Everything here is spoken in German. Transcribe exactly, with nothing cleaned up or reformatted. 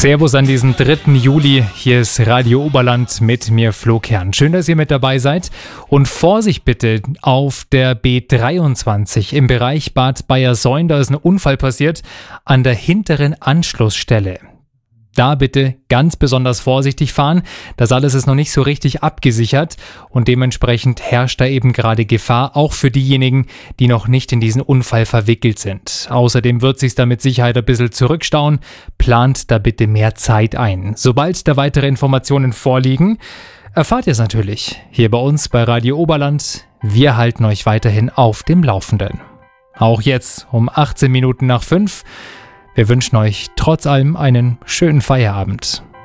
Servus an diesem dritten Juli. Hier ist Radio Oberland mit mir, Flo Kern. Schön, dass ihr mit dabei seid. Und Vorsicht bitte auf der B dreiundzwanzig im Bereich Bad Bayersoien. Da ist ein Unfall passiert an der hinteren Anschlussstelle. Da bitte ganz besonders vorsichtig fahren. Das alles ist noch nicht so richtig abgesichert und dementsprechend herrscht da eben gerade Gefahr, auch für diejenigen, die noch nicht in diesen Unfall verwickelt sind. Außerdem wird sich's da mit Sicherheit ein bisschen zurückstauen. Plant da bitte mehr Zeit ein. Sobald da weitere Informationen vorliegen, erfahrt ihr es natürlich hier bei uns bei Radio Oberland. Wir halten euch weiterhin auf dem Laufenden. Auch jetzt um achtzehn Minuten nach fünf. Wir wünschen euch trotz allem einen schönen Feierabend.